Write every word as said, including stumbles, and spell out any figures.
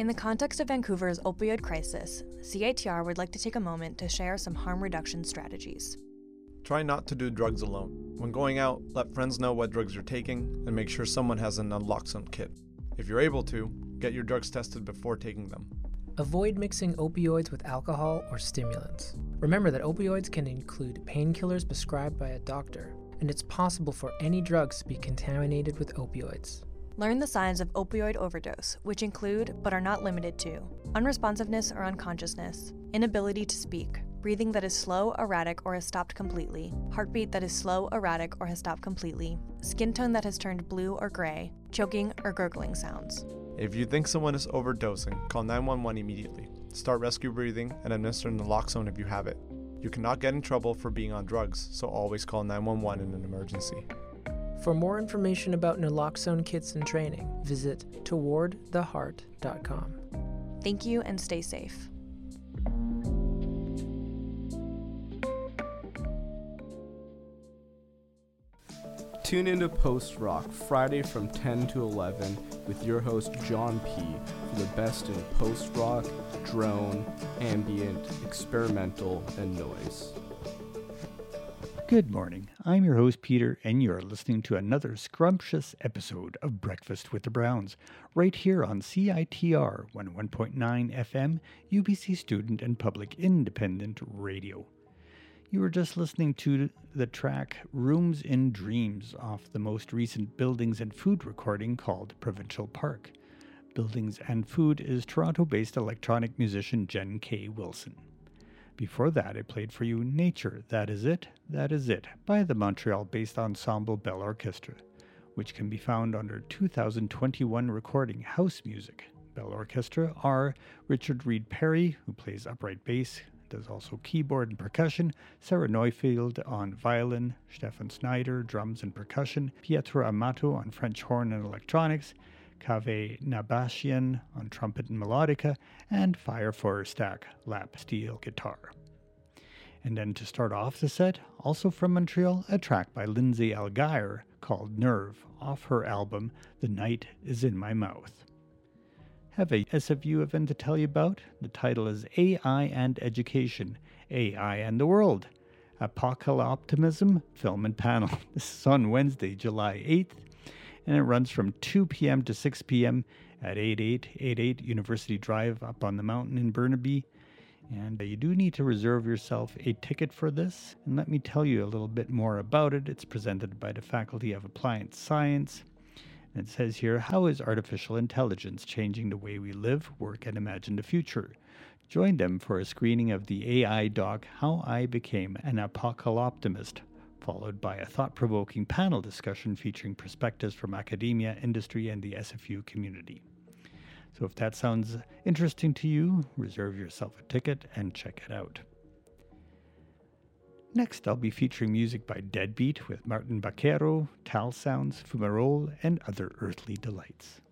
In the context of Vancouver's opioid crisis, C I T R would like to take a moment to share some harm reduction strategies. Try not to do drugs alone. When going out, let friends know what drugs you're taking and make sure someone has a naloxone kit. If you're able to, get your drugs tested before taking them. Avoid mixing opioids with alcohol or stimulants. Remember that opioids can include painkillers prescribed by a doctor, and it's possible for any drugs to be contaminated with opioids. Learn the signs of opioid overdose, which include, but are not limited to, unresponsiveness or unconsciousness, inability to speak, breathing that is slow, erratic, or has stopped completely, heartbeat that is slow, erratic, or has stopped completely, skin tone that has turned blue or gray, choking or gurgling sounds. If you think someone is overdosing, call nine one one immediately. Start rescue breathing and administer naloxone if you have it. You cannot get in trouble for being on drugs, so always call nine one one in an emergency. For more information about naloxone kits and training, visit toward the heart dot com. Thank you and stay safe. Tune into Post Rock Friday from ten to eleven with your host John P. for the best in post rock, drone, ambient, experimental, and noise. Good morning. I'm your host Peter, and you're listening to another scrumptious episode of Breakfast with the Browns, right here on C I T R one oh one point nine F M, U B C Student and Public Independent Radio. You were just listening to the track Rooms in Dreams off the most recent Buildings and Food recording called Provincial Park. Buildings and Food is Toronto-based electronic musician Jen K. Wilson. Before that, I played for you Nature, That Is It, That Is It by the Montreal-based ensemble Bell Orchestra, which can be found under two thousand twenty-one recording House Music. Bell Orchestra are Richard Reed Perry, who plays upright bass, does also keyboard and percussion, Sarah Neufeld on violin, Stefan Snyder, drums and percussion, Pietro Amato on French horn and electronics, Kaveh Nabashian on trumpet and melodica, and Fire Forstack lap steel guitar. And then to start off the set, also from Montreal, a track by Lindsay Algier called Nerve off her album The Night Is in My Mouth. Have a S F U event to tell you about. The title is A I and Education, A I and the World, Apocalyptimism Film and Panel. This is on Wednesday, July eighth, and it runs from two p.m. to six p.m. at eighty-eight eighty-eight University Drive up on the mountain in Burnaby. And you do need to reserve yourself a ticket for this. And let me tell you a little bit more about it. It's presented by the Faculty of Applied Science. And it says here, how is artificial intelligence changing the way we live, work, and imagine the future? Join them for a screening of the A I doc, How I Became an Apocalyptimist, followed by a thought-provoking panel discussion featuring perspectives from academia, industry, and the S F U community. So if that sounds interesting to you, reserve yourself a ticket and check it out. Next, I'll be featuring music by Deadbeat with Martin Baquero, Tal Sounds, Fumarole, and other earthly delights.